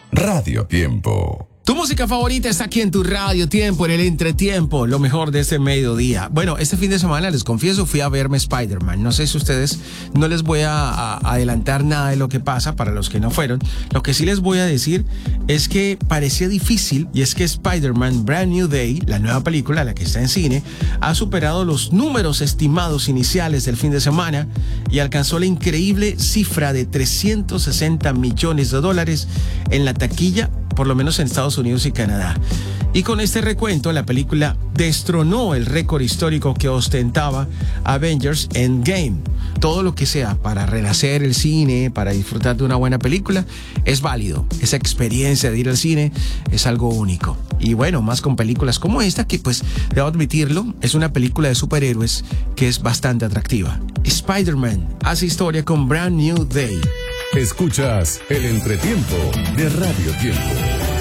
Radio Tiempo. Tu música favorita está aquí en tu Radio Tiempo, en el entretiempo, lo mejor de este mediodía. Bueno, este fin de semana, les confieso, fui a verme Spider-Man. No sé si ustedes, no les voy a adelantar nada de lo que pasa para los que no fueron. Lo que sí les voy a decir es que parecía difícil, y es que Spider-Man Brand New Day, la nueva película, la que está en cine, ha superado los números estimados iniciales del fin de semana y alcanzó la increíble cifra de $360 millones en la taquilla, por lo menos en Estados Unidos y Canadá. Y con este recuento, la película destronó el récord histórico que ostentaba Avengers Endgame. Todo lo que sea para renacer el cine, para disfrutar de una buena película, es válido. Esa experiencia de ir al cine es algo único. Y bueno, más con películas como esta, que pues, debo admitirlo, es una película de superhéroes que es bastante atractiva. Spider-Man hace historia con Brand New Day. Escuchas el entretiempo de Radio Tiempo.